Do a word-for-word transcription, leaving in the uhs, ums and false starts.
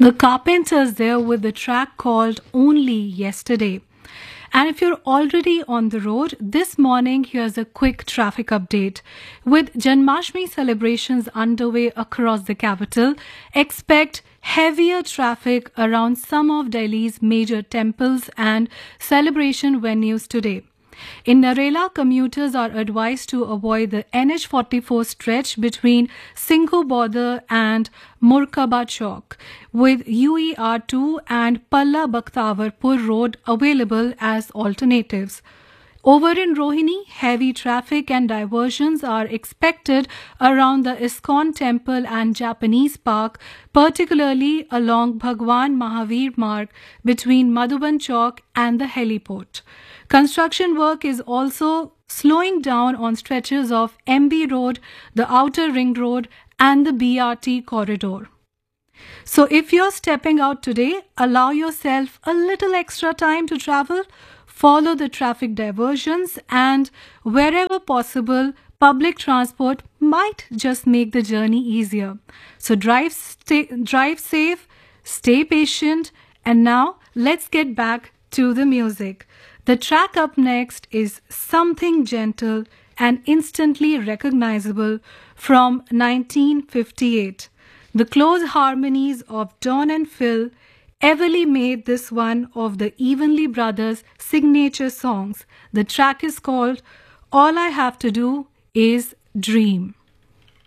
The Carpenters there with the track called Only Yesterday. And if you're already on the road, this morning here's a quick traffic update. With Janmashtami celebrations underway across the capital, expect heavier traffic around some of Delhi's major temples and celebration venues today. In Narela, commuters are advised to avoid the N H forty-four stretch between Singhu Border and Murkaba Chowk, with U E R two and Palla Bakhtawarpur Road available as alternatives. Over in Rohini, heavy traffic and diversions are expected around the ISKCON temple and Japanese park, particularly along Bhagwan Mahavir Marg between Madhuban Chowk and the heliport. Construction work is also slowing down on stretches of M B Road, the Outer Ring Road and the B R T corridor. So if you're stepping out today, allow yourself a little extra time to travel, follow the traffic diversions, and wherever possible, public transport might just make the journey easier. So drive, stay, drive safe, stay patient, and now let's get back to the music. The track up next is Something Gentle and Instantly Recognizable from nineteen fifty-eight. The close harmonies of Don and Phil Everly made this one of the Evenly Brothers' signature songs. The track is called All I Have to Do Is Dream.